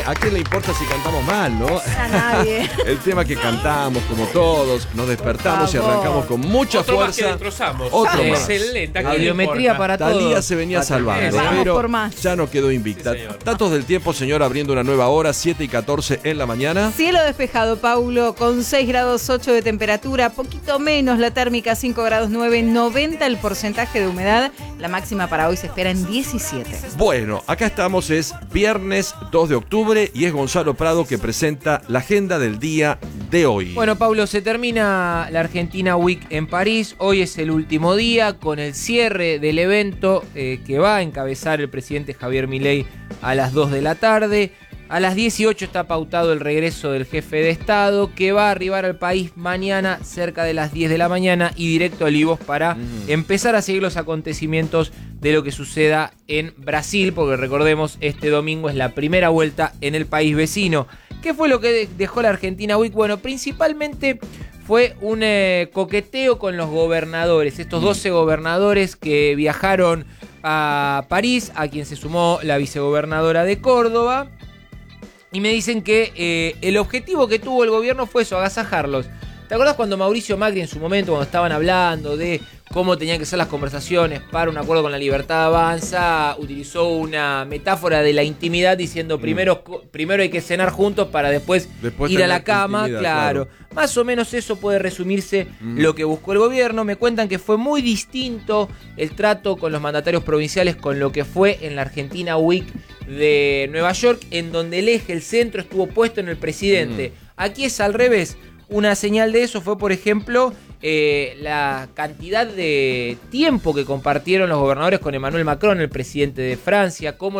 ¿a quién le importa si cantamos mal, no? A nadie. El tema que cantamos, como todos, nos despertamos y arrancamos con mucha Otro fuerza. más que destrozamos. Otro más. Excelente. Audiometría para todos. Talía se venía salvando, Vamos pero por más. ya no quedó invicta. Sí, señor. Datos del tiempo, señor, abriendo una nueva hora, 7:14 en la mañana. Cielo despejado, Paulo, con 6 grados 8 de temperatura, poquito menos la térmica, 5 grados 9, 90 el porcentaje de humedad. La máxima para hoy se espera en 17. Bueno, acá estamos, es viernes 2 de octubre y es Gonzalo Prado que presenta la agenda del día de hoy. Bueno, Pablo, se termina la Argentina Week en París. Hoy es el último día con el cierre del evento que va a encabezar el presidente Javier Milei a las 2 de la tarde. A las 18 está pautado el regreso del jefe de Estado, que va a arribar al país mañana cerca de las 10 de la mañana y directo a Olivos para empezar a seguir los acontecimientos de lo que suceda en Brasil, porque recordemos, este domingo es la primera vuelta en el país vecino. ¿Qué fue lo que dejó la Argentina Week? Bueno, principalmente fue un coqueteo con los gobernadores, estos 12 gobernadores que viajaron a París, a quien se sumó la vicegobernadora de Córdoba. Y me dicen que el objetivo que tuvo el gobierno fue eso, agasajarlos. ¿Te acuerdas cuando Mauricio Macri en su momento, cuando estaban hablando de cómo tenían que ser las conversaciones para un acuerdo con la Libertad Avanza, utilizó una metáfora de la intimidad diciendo primero hay que cenar juntos para después ir a la cama? Claro. Más o menos eso puede resumirse lo que buscó el gobierno. Me cuentan que fue muy distinto el trato con los mandatarios provinciales con lo que fue en la Argentina Week de Nueva York, en donde el eje, el centro estuvo puesto en el presidente. Aquí es al revés. Una señal de eso fue, por ejemplo, la cantidad de tiempo que compartieron los gobernadores con Emmanuel Macron, el presidente de Francia, cómo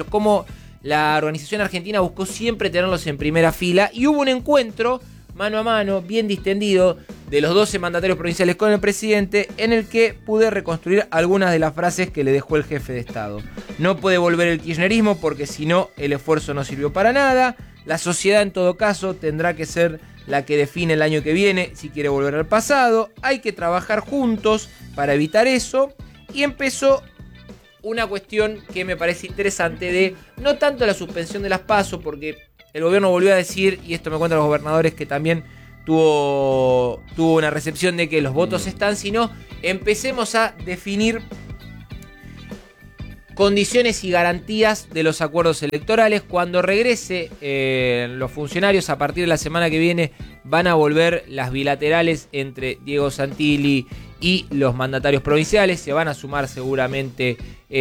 la organización argentina buscó siempre tenerlos en primera fila, y hubo un encuentro mano a mano, bien distendido, de los 12 mandatarios provinciales con el presidente, en el que pude reconstruir algunas de las frases que le dejó el jefe de Estado. No puede volver el kirchnerismo porque si no, el esfuerzo no sirvió para nada. La sociedad, en todo caso, tendrá que ser la que define el año que viene si quiere volver al pasado. Hay que trabajar juntos para evitar eso. Y empezó una cuestión que me parece interesante de no tanto la suspensión de las PASO, porque el gobierno volvió a decir, y esto me cuentan los gobernadores, que también tuvo una recepción de que los votos están, sino empecemos a definir condiciones y garantías de los acuerdos electorales. Cuando regrese los funcionarios a partir de la semana que viene, van a volver las bilaterales entre Diego Santilli y los mandatarios provinciales. Se van a sumar seguramente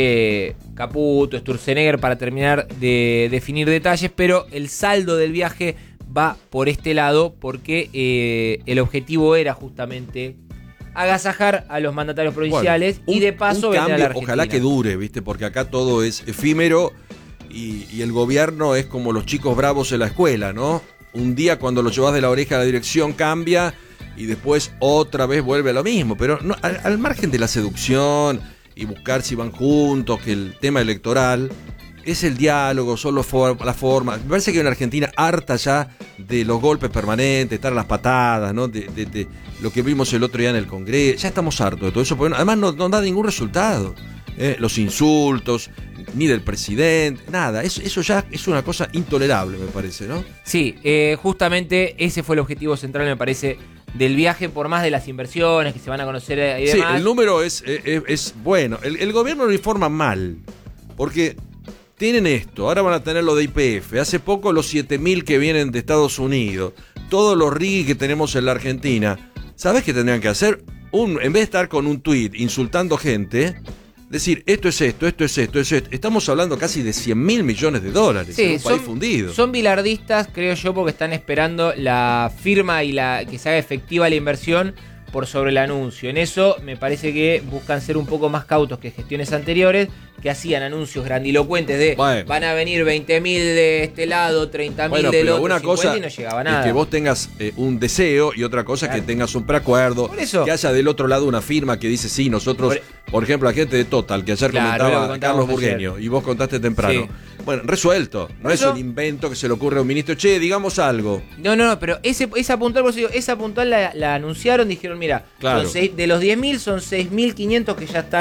Caputo, Sturzenegger para terminar de definir detalles, pero el saldo del viaje va por este lado porque el objetivo era justamente agasajar a los mandatarios provinciales, y de paso vender a la Argentina. Ojalá que dure, ¿viste? Porque acá todo es efímero y el gobierno es como los chicos bravos en la escuela, ¿no? Un día cuando lo llevas de la oreja a la dirección cambia y después otra vez vuelve a lo mismo. Pero no, al margen de la seducción y buscar si van juntos, que el tema electoral es el diálogo, son las formas. Me parece que en Argentina harta ya de los golpes permanentes, estar a las patadas, ¿no? De lo que vimos el otro día en el Congreso. Ya estamos hartos de todo eso, porque además no da ningún resultado. Los insultos, ni del presidente, nada. Eso ya es una cosa intolerable, me parece, ¿no? Sí, justamente ese fue el objetivo central, me parece, del viaje, por más de las inversiones que se van a conocer y demás. Sí, el número es bueno. El gobierno lo informa mal, porque tienen esto, ahora van a tener lo de YPF, hace poco los 7.000 que vienen de Estados Unidos, todos los RIGI que tenemos en la Argentina. ¿Sabes qué tendrían que hacer? En vez de estar con un tuit insultando gente, decir, esto es esto, esto es esto, esto es esto. Estamos hablando casi de 100.000 millones de dólares en un país fundido. Son bilardistas, creo yo, porque están esperando la firma y que se haga efectiva la inversión por sobre el anuncio. En eso me parece que buscan ser un poco más cautos que gestiones anteriores, que hacían anuncios grandilocuentes de van a venir 20.000 de este lado, 30.000 del otro, una 50, cosa y no llegaba nada. Es que vos tengas un deseo, y otra cosa es que tengas un preacuerdo, que haya del otro lado una firma que dice, sí, nosotros, por ejemplo, la gente de Total, que ayer comentaba Carlos Burgueño, y vos contaste temprano. Sí. Bueno, resuelto. No es un invento que se le ocurre a un ministro. Che, digamos algo. No, pero esa puntual, por eso digo, esa puntual la anunciaron, dijeron, mira, de los 10.000 son 6.500 que ya están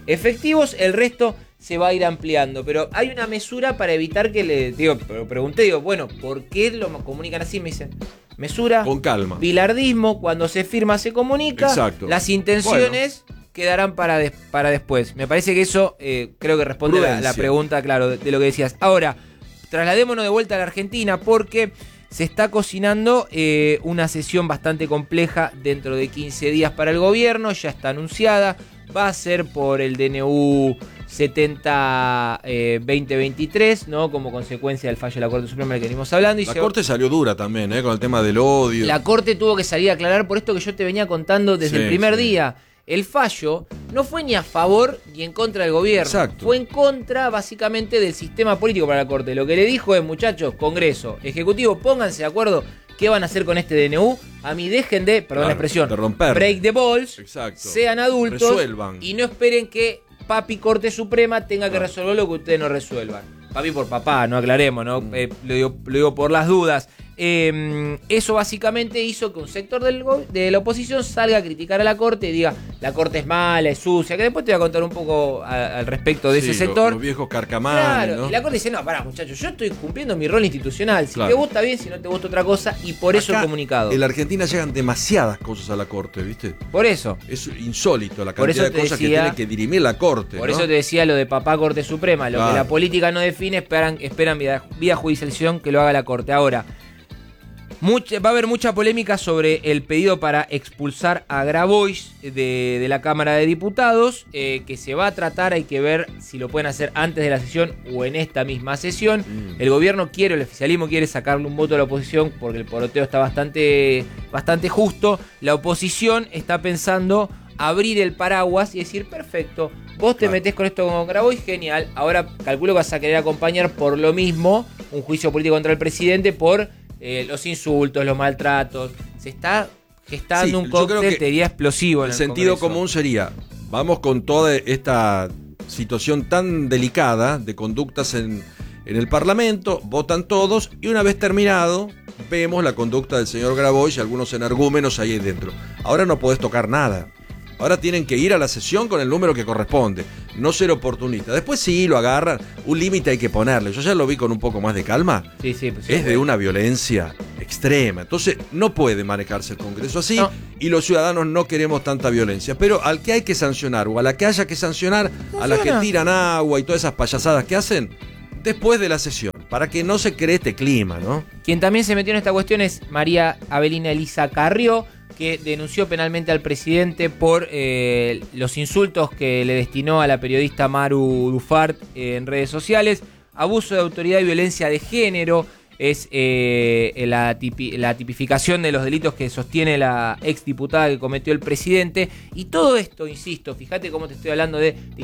efectivos, el resto se va a ir ampliando. Pero hay una mesura para evitar que pregunté, bueno, ¿por qué lo comunican así? Me dicen, mesura, con calma. bilardismo, cuando se firma se comunica. Exacto. Las intenciones quedarán para después. Me parece que eso creo que responde la pregunta, claro, de lo que decías. Ahora, trasladémonos de vuelta a la Argentina porque se está cocinando una sesión bastante compleja dentro de 15 días para el gobierno, ya está anunciada, va a ser por el DNU 70-2023, ¿no? Como consecuencia del fallo de la Corte Suprema del que venimos hablando. Y la Corte salió dura también, con el tema del odio. La Corte tuvo que salir a aclarar por esto que yo te venía contando desde el primer día. El fallo no fue ni a favor ni en contra del gobierno. Exacto. Fue en contra, básicamente, del sistema político para la Corte. Lo que le dijo es, muchachos, Congreso, Ejecutivo, pónganse de acuerdo qué van a hacer con este DNU. A mí dejen de, perdón la expresión, de romper. Break the balls, exacto, sean adultos, resuelvan. Y no esperen que Papi Corte Suprema tenga que resolver lo que ustedes no resuelvan. Papi por papá, no aclaremos, ¿no? Lo digo por las dudas. Eso básicamente hizo que un sector de la oposición salga a criticar a la Corte y diga, la Corte es mala, es sucia, que después te voy a contar un poco al respecto de ese sector. Los viejos carcamanes, claro, ¿no? Y la Corte dice, no, pará, muchachos, yo estoy cumpliendo mi rol institucional. Si claro. te gusta bien, si no te gusta otra cosa, y por eso Acá, el comunicado. En la Argentina llegan demasiadas cosas a la Corte, ¿viste? Por eso. Es insólito la cantidad de cosas que tiene que dirimir la Corte. Por ¿no? eso te decía lo de papá Corte Suprema, lo que la política no define, esperan vía judicialización que lo haga la Corte. Ahora, va a haber mucha polémica sobre el pedido para expulsar a Grabois de la Cámara de Diputados, que se va a tratar, hay que ver si lo pueden hacer antes de la sesión o en esta misma sesión. El gobierno el oficialismo quiere sacarle un voto a la oposición porque el poroteo está bastante justo. La oposición está pensando abrir el paraguas y decir, perfecto, vos te metés con esto con Grabois, genial, ahora calculo que vas a querer acompañar por lo mismo un juicio político contra el presidente por los insultos, los maltratos. Se está gestando un cóctel, te diría, explosivo. El sentido común sería, vamos con toda esta situación tan delicada de conductas en el Parlamento, votan todos y una vez terminado, vemos la conducta del señor Grabois y algunos energúmenos ahí dentro. Ahora no podés tocar nada. Ahora tienen que ir a la sesión con el número que corresponde, no ser oportunista. Después sí, lo agarran, un límite hay que ponerle. Yo ya lo vi con un poco más de calma. Sí, pues es de una violencia extrema. Entonces no puede manejarse el Congreso así y los ciudadanos no queremos tanta violencia. Pero al que hay que sancionar o a la que haya que sancionar, a la que tiran agua y todas esas payasadas que hacen, después de la sesión, para que no se cree este clima, ¿no? Quien también se metió en esta cuestión es María Abelina Elisa Carrió, que denunció penalmente al presidente por los insultos que le destinó a la periodista Maru Dufart en redes sociales, abuso de autoridad y violencia de género. Es la tipificación de los delitos que sostiene la exdiputada que cometió el presidente. Y todo esto, insisto, fíjate cómo te estoy hablando de